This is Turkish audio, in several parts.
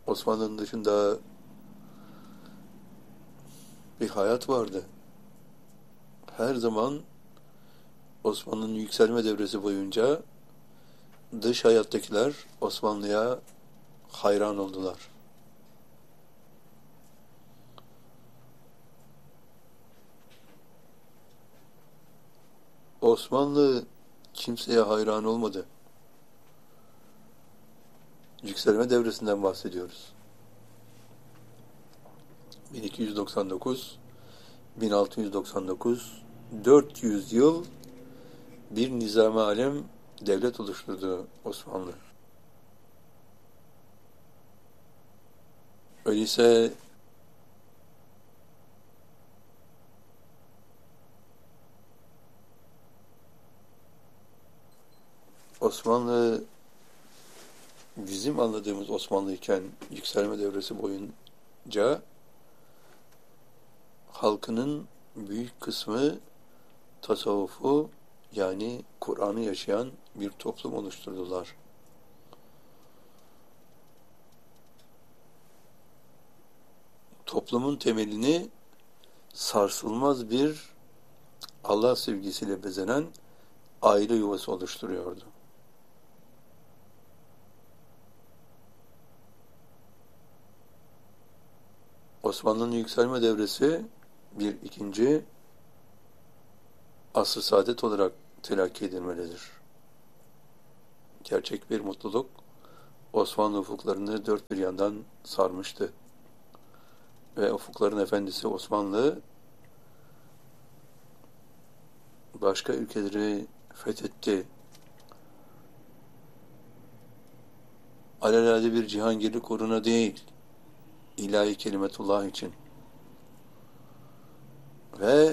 Osmanlı'nın dışında bir hayat vardı. Her zaman Osmanlı'nın yükselme devresi boyunca dış hayattakiler Osmanlı'ya hayran oldular. Osmanlı kimseye hayran olmadı. Yükselme devresinden bahsediyoruz. 1299, 1699, 400 yıl bir nizam-ı alem devlet oluşturdu Osmanlı. Öyleyse Osmanlı bizim anladığımız Osmanlı iken yükselme devresi boyunca halkının büyük kısmı tasavvufu yani Kur'an'ı yaşayan bir toplum oluşturdular. Toplumun temelini sarsılmaz bir Allah sevgisiyle bezenen aile yuvası oluşturuyordu. Osmanlı'nın yükselme devresi bir ikinci asr-ı saadet olarak telakki edilmelidir. Gerçek bir mutluluk Osmanlı ufuklarını dört bir yandan sarmıştı. Ve ufukların efendisi Osmanlı başka ülkeleri fethetti. Alelade bir cihangirlik uğruna değil, ilahi kelimetullah için. Ve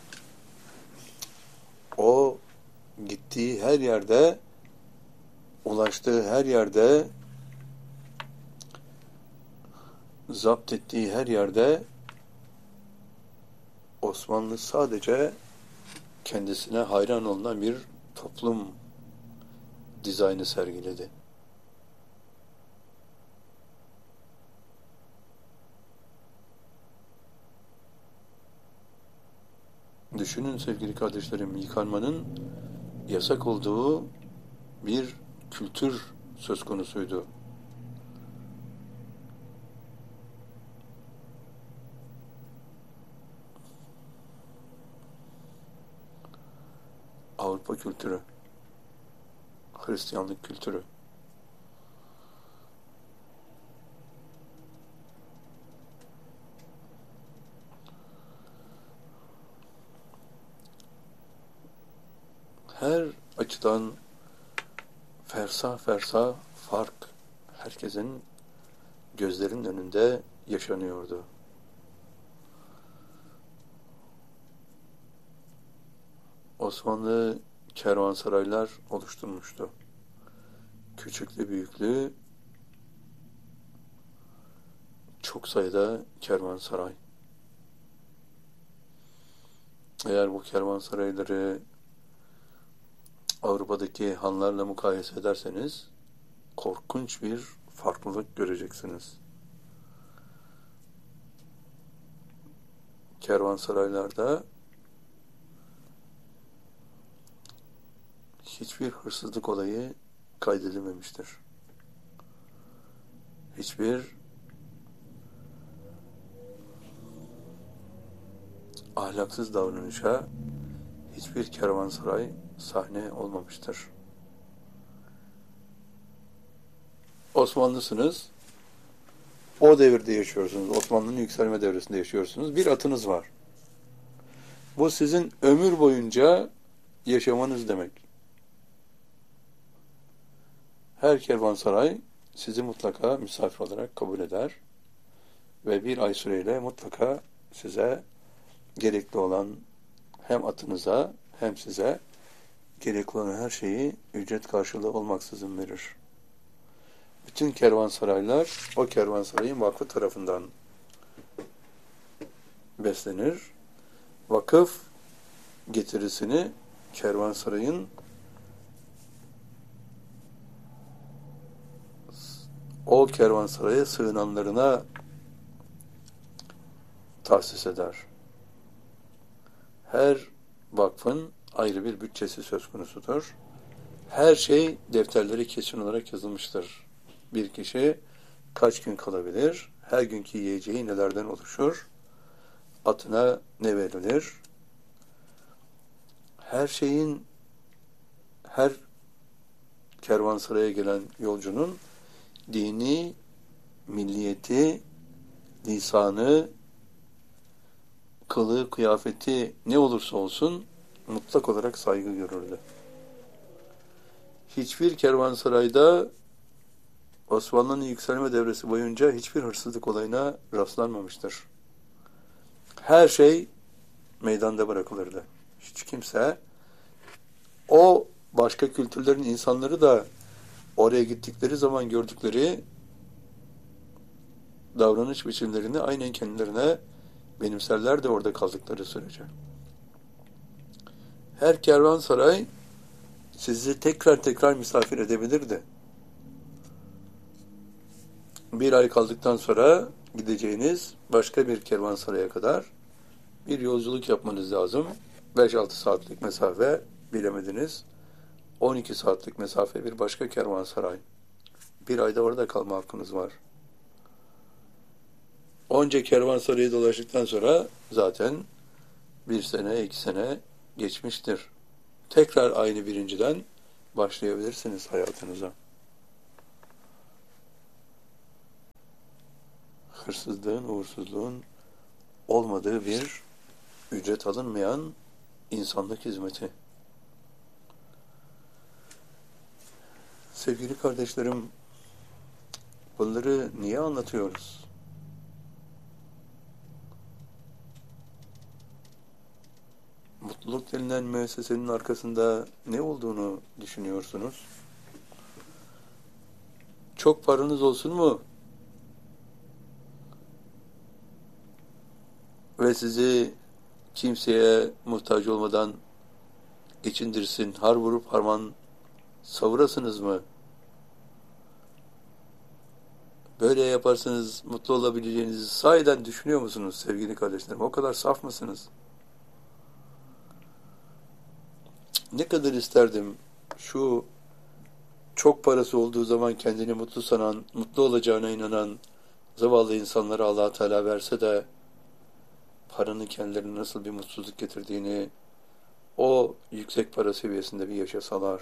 o gittiği her yerde, ulaştığı her yerde, zapt ettiği her yerde Osmanlı sadece kendisine hayran olunan bir toplum dizaynı sergiledi. Düşünün sevgili kardeşlerim, yıkanmanın yasak olduğu bir kültür söz konusuydu. Avrupa kültürü, Hristiyanlık kültürü. Her açıdan fersah fersah fark herkesin gözlerinin önünde yaşanıyordu. Osmanlı kervansaraylar oluşturmuştu. Küçüklü büyüklü çok sayıda kervansaray. Eğer bu kervansarayları Avrupa'daki hanlarla mukayese ederseniz korkunç bir farklılık göreceksiniz. Kervansaraylarda hiçbir hırsızlık olayı kaydedilmemiştir. Hiçbir ahlaksız davranışa hiçbir kervansaray sahne olmamıştır. Osmanlısınız, o devirde yaşıyorsunuz, Osmanlı'nın yükselme devresinde yaşıyorsunuz, bir atınız var. Bu sizin ömür boyunca yaşamanız demek. Her kervansaray sizi mutlaka misafir olarak kabul eder ve bir ay süreyle mutlaka size gerekli olan hem atınıza hem size gerekli olan her şeyi ücret karşılığı olmaksızın verir. Bütün kervansaraylar o kervansarayın vakfı tarafından beslenir. Vakıf getirisini kervansarayın o kervansaraya sığınanlarına tahsis eder. Her vakfın ayrı bir bütçesi söz konusudur. Her şey defterleri kesin olarak yazılmıştır. Bir kişi kaç gün kalabilir? Her günkü yiyeceği nelerden oluşur? Atına ne verilir? Her şeyin, her kervansaraya gelen yolcunun dini, milliyeti, lisanı, kılığı, kıyafeti ne olursa olsun mutlak olarak saygı görürdü. Hiçbir kervansarayda Osmanlı'nın yükselme devresi boyunca hiçbir hırsızlık olayına rastlanmamıştır. Her şey meydanda bırakılırdı. Hiç kimse, o başka kültürlerin insanları da oraya gittikleri zaman gördükleri davranış biçimlerini aynen kendilerine benimserler de orada kaldıkları sürece. Her kervansaray sizi tekrar tekrar misafir edebilirdi. Bir ay kaldıktan sonra gideceğiniz başka bir kervansaraya kadar bir yolculuk yapmanız lazım. 5-6 saatlik mesafe, bilemediniz. 12 saatlik mesafe bir başka kervansaray. Bir ayda orada kalma hakkınız var. Onca kervansarayı dolaştıktan sonra zaten 1 sene, 2 sene geçmiştir. Tekrar aynı birinciden başlayabilirsiniz hayatınıza. Hırsızlığın, uğursuzluğun olmadığı bir ücret alınmayan insanlık hizmeti. Sevgili kardeşlerim, bunları niye anlatıyoruz? Mutluluk denilen müessesenin arkasında ne olduğunu düşünüyorsunuz? Çok paranız olsun mu? Ve sizi kimseye muhtaç olmadan geçindirsin, har vurup harman savurasınız mı? Böyle yaparsanız mutlu olabileceğinizi sahiden düşünüyor musunuz sevgili kardeşlerim? O kadar saf mısınız? Ne kadar isterdim şu çok parası olduğu zaman kendini mutlu sanan, mutlu olacağına inanan zavallı insanlara Allah Teala verse de paranın kendilerine nasıl bir mutsuzluk getirdiğini o yüksek para seviyesinde bir yaşasalar.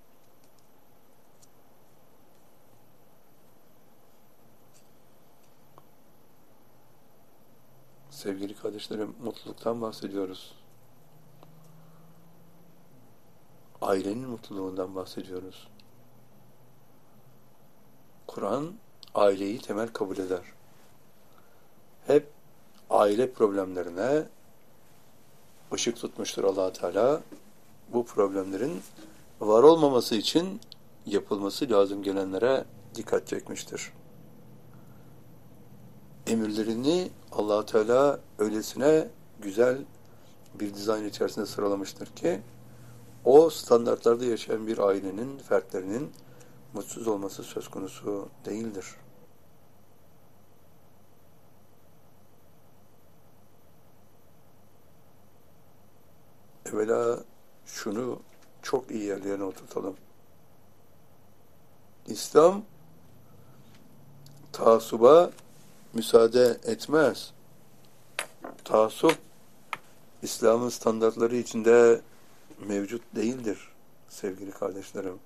Sevgili kardeşlerim, mutluluktan bahsediyoruz. Ailenin mutluluğundan bahsediyoruz. Kur'an aileyi temel kabul eder. Hep aile problemlerine ışık tutmuştur Allah Teala. Bu problemlerin var olmaması için yapılması lazım gelenlere dikkat çekmiştir. Emirlerini Allah Teala öylesine güzel bir dizayn içerisinde sıralamıştır ki o standartlarda yaşayan bir ailenin fertlerinin mutsuz olması söz konusu değildir. Evvela şunu çok iyi yerlerine oturtalım. İslam taassuba müsaade etmez. Taassup İslam'ın standartları içinde mevcut değildir sevgili kardeşlerim.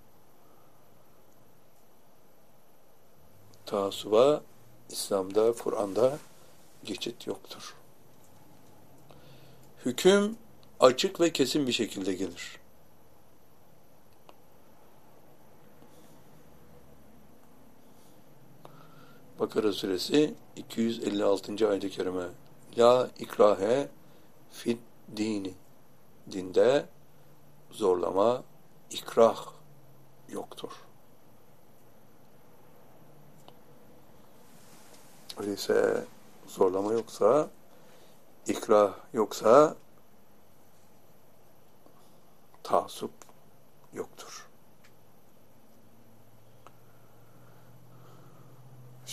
Taassuba İslam'da, Kur'an'da geçit yoktur. Hüküm açık ve kesin bir şekilde gelir. Bakara suresi 256. ayet-i kerime. La ikrahe fid dini. Dinde zorlama, ikrah yoktur. Öyleyse zorlama yoksa, ikrah yoksa taassup yoktur.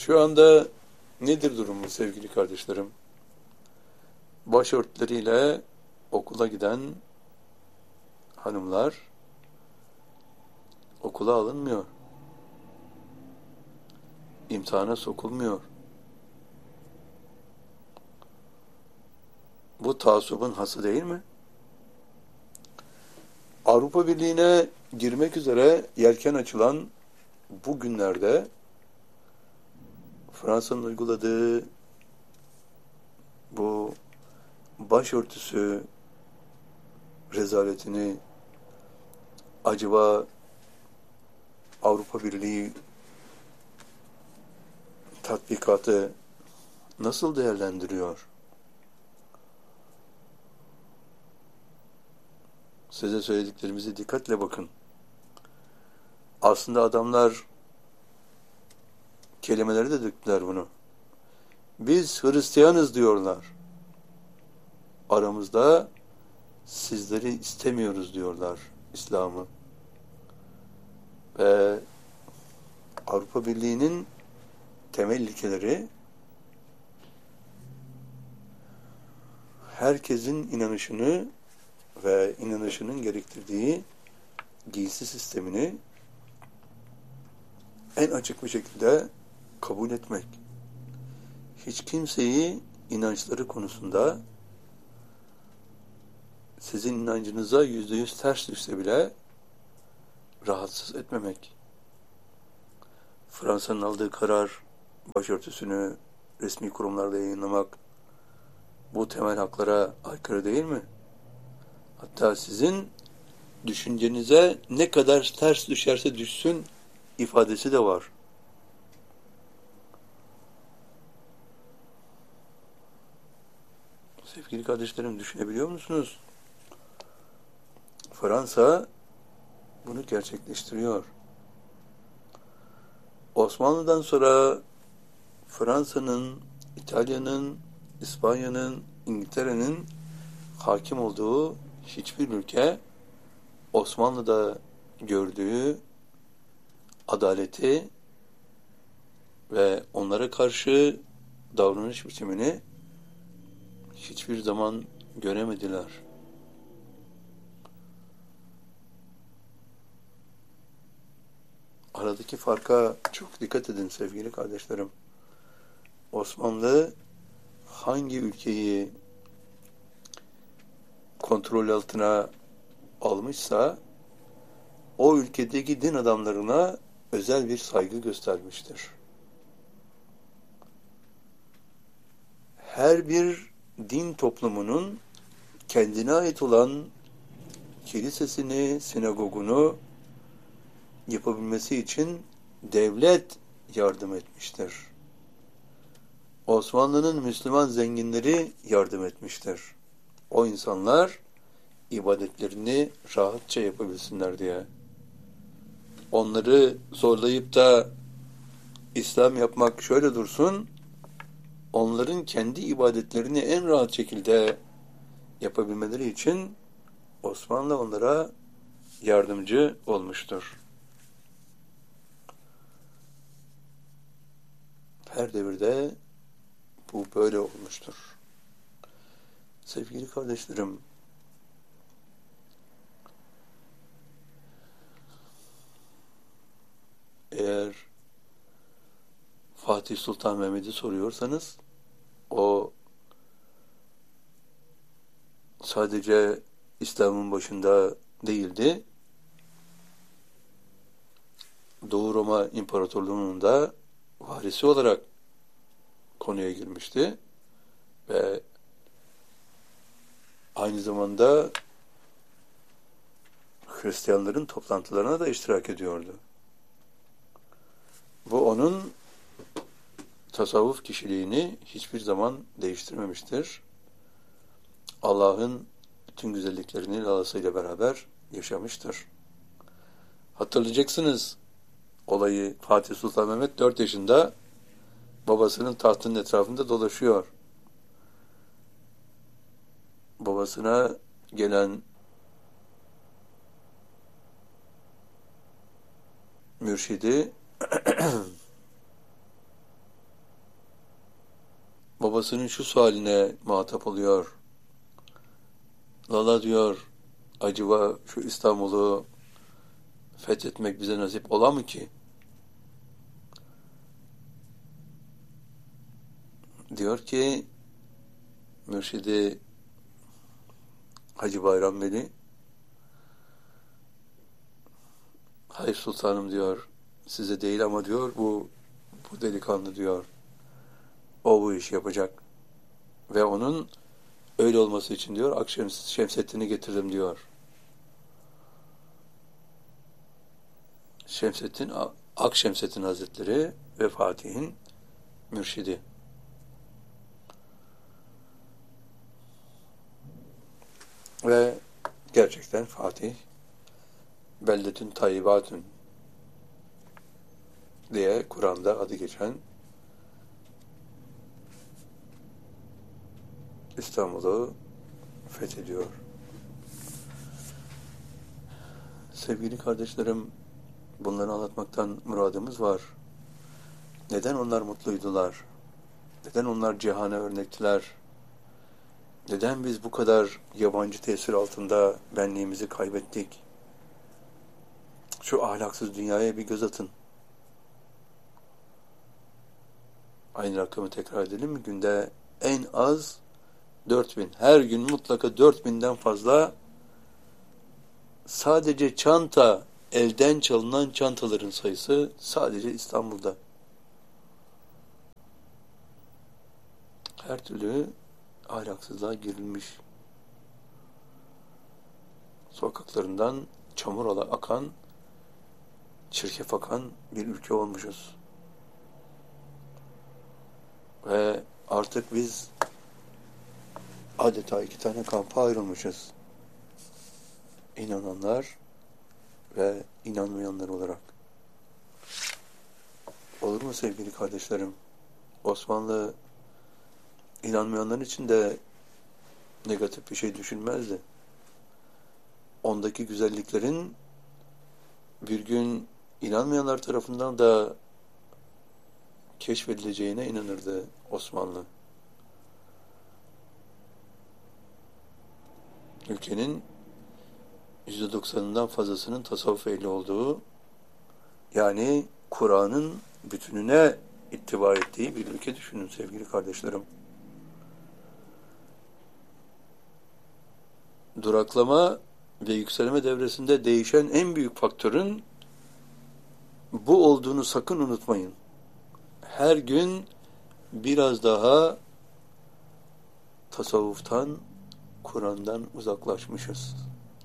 Şu anda nedir durumu sevgili kardeşlerim? Başörtüleriyle okula giden hanımlar okula alınmıyor. İmtihana sokulmuyor. Bu taassubun hası değil mi? Avrupa Birliği'ne girmek üzere yelken açılan bu günlerde Fransa'nın uyguladığı bu başörtüsü rezaletini acaba Avrupa Birliği tatbikatı nasıl değerlendiriyor? Size söylediklerimizi dikkatle bakın. Aslında adamlar kelimeleri de döktüler bunu. Biz Hristiyanız diyorlar. Aramızda sizleri istemiyoruz diyorlar, İslam'ı. Ve Avrupa Birliği'nin temel ilkeleri herkesin inanışını ve inanışının gerektirdiği giysi sistemini en açık bir şekilde kabul etmek. Hiç kimseyi inançları konusunda sizin inancınıza %100 ters düşse bile rahatsız etmemek. Fransa'nın aldığı karar, başörtüsünü resmi kurumlarda yayınlamak, bu temel haklara aykırı değil mi? Hatta sizin düşüncenize ne kadar ters düşerse düşsün ifadesi de var. Sevgili kardeşlerim, düşünebiliyor musunuz? Fransa bunu gerçekleştiriyor. Osmanlı'dan sonra Fransa'nın, İtalya'nın, İspanya'nın, İngiltere'nin hakim olduğu hiçbir ülke Osmanlı'da gördüğü adaleti ve onlara karşı davranış biçimini hiçbir zaman göremediler. Aradaki farka çok dikkat edin sevgili kardeşlerim. Osmanlı hangi ülkeyi kontrol altına almışsa o ülkedeki din adamlarına özel bir saygı göstermiştir. Her bir din toplumunun kendine ait olan kilisesini, sinagogunu yapabilmesi için devlet yardım etmiştir. Osmanlı'nın Müslüman zenginleri yardım etmiştir. O insanlar ibadetlerini rahatça yapabilsinler diye. Onları zorlayıp da İslam yapmak şöyle dursun, onların kendi ibadetlerini en rahat şekilde yapabilmeleri için Osmanlı onlara yardımcı olmuştur. Her devirde bu böyle olmuştur. Sevgili kardeşlerim, eğer Fatih Sultan Mehmet'i soruyorsanız, o sadece İslam'ın başında değildi, Doğu Roma İmparatorluğu'nun da varisi olarak konuya girmişti ve aynı zamanda Hristiyanların toplantılarına da iştirak ediyordu. Bu onun tasavvuf kişiliğini hiçbir zaman değiştirmemiştir. Allah'ın bütün güzelliklerini lalısıyla beraber yaşamıştır. Hatırlayacaksınız olayı, Fatih Sultan Mehmet 4 yaşında babasının tahtının etrafında dolaşıyor. Babasına gelen mürşidi babasının şu sualine muhatap oluyor. Lala diyor, acaba şu İstanbul'u fethetmek bize nasip ola mı ki? Diyor ki mürşidi Hacı Bayram Veli, hayır sultanım diyor, size değil ama diyor bu delikanlı diyor, o bu işi yapacak ve onun öyle olması için diyor Şemsettin'i getirdim diyor. Akşemseddin Hazretleri ve Fatih'in mürşidi. Ve gerçekten Fatih beldetün tayyibatün diye Kur'an'da adı geçen İstanbul'u fethediyor. Sevgili kardeşlerim, bunları anlatmaktan muradımız var. Neden onlar mutluydular? Neden onlar cihana örnektiler? Neden biz bu kadar yabancı tesir altında benliğimizi kaybettik? Şu ahlaksız dünyaya bir göz atın. Aynı rakamı tekrar edelim mi? Günde en az 4000. Her gün mutlaka 4000'den fazla sadece çanta, elden çalınan çantaların sayısı sadece İstanbul'da. Her türlü ahlaksızlığa girilmiş. Sokaklarından çamur akan, çirkef akan bir ülke olmuşuz. Ve artık biz adeta 2 tane kampa ayrılmışız. İnananlar ve inanmayanlar olarak. Olur mu sevgili kardeşlerim? Osmanlı inanmayanlar için de negatif bir şey düşünmezdi. Ondaki güzelliklerin bir gün inanmayanlar tarafından da keşfedileceğine inanırdı Osmanlı. Ülkenin %90'ından fazlasının tasavvuf ehli olduğu, yani Kur'an'ın bütününe ittiba ettiği bir ülke düşünün sevgili kardeşlerim. Duraklama ve yükselme devresinde değişen en büyük faktörün bu olduğunu sakın unutmayın. Her gün biraz daha tasavvuftan, Kur'an'dan uzaklaşmışız.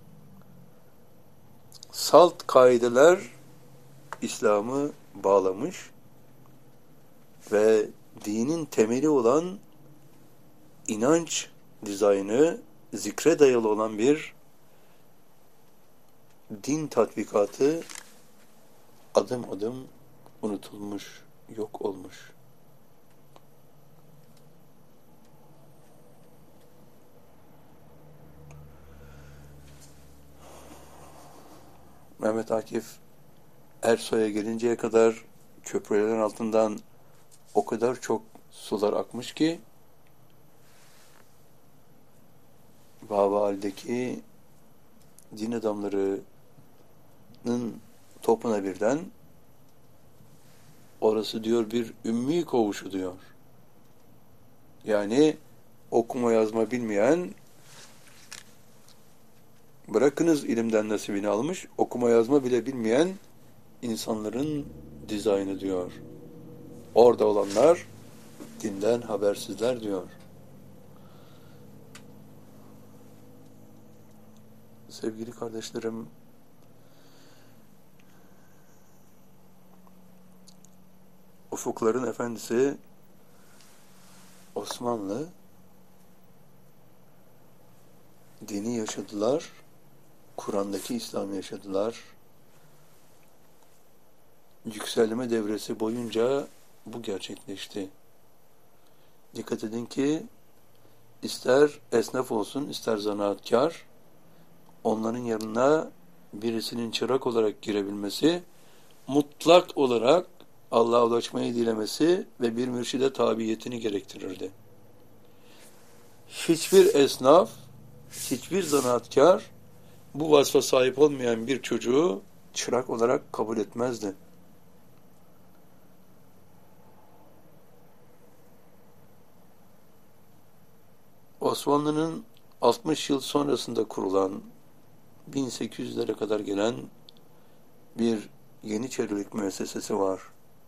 Salt kaideler İslam'ı bağlamış ve dinin temeli olan inanç dizaynı, zikre dayalı olan bir din tatbikatı adım adım unutulmuş, yok olmuş. Mehmet Akif Ersoy'a gelinceye kadar köprülerin altından o kadar çok sular akmış ki Baba Ali'deki din adamlarının topuna birden orası diyor bir ümmi kovuşu diyor. Yani okuma yazma bilmeyen, bırakınız ilimden nasibini almış, okuma yazma bile bilmeyen insanların dizaynı diyor. Orada olanlar dinden habersizler diyor. Sevgili kardeşlerim, ufukların efendisi Osmanlı dini yaşadılar, Kur'an'daki İslam'ı yaşadılar. Yükselme devresi boyunca bu gerçekleşti. Dikkat edin ki ister esnaf olsun, ister zanaatkar, onların yanına birisinin çırak olarak girebilmesi, mutlak olarak Allah'a ulaşmayı dilemesi ve bir mürşide tabiyetini gerektirirdi. Hiçbir esnaf, hiçbir zanaatkar bu vasfa sahip olmayan bir çocuğu çırak olarak kabul etmezdi. Osmanlı'nın 60 yıl sonrasında kurulan 1800'lere kadar gelen bir Yeniçerilik müessesesi var.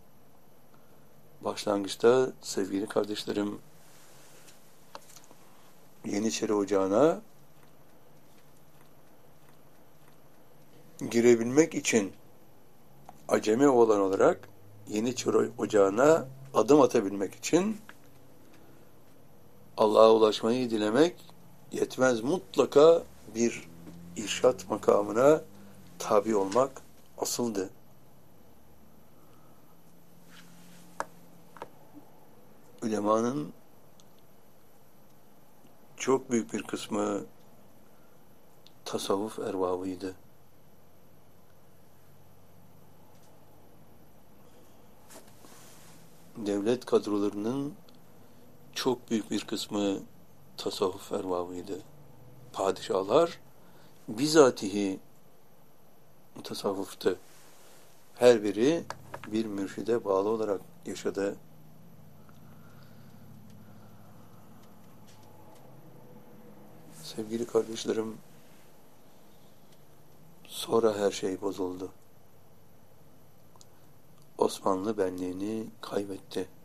Başlangıçta sevgili kardeşlerim, Yeniçeri Ocağı'na girebilmek için acemi oğlan olarak Yeniçeri Ocağı'na adım atabilmek için Allah'a ulaşmayı dilemek yetmez. Mutlaka bir irşat makamına tabi olmak asıldı. Ulemanın çok büyük bir kısmı tasavvuf erbabıydı. Devlet kadrolarının çok büyük bir kısmı tasavvuf erbabıydı. Padişahlar bizatihi tasavvuftu. Her biri bir mürşide bağlı olarak yaşadı. Sevgili kardeşlerim, sonra her şey bozuldu. Osmanlı benliğini kaybetti.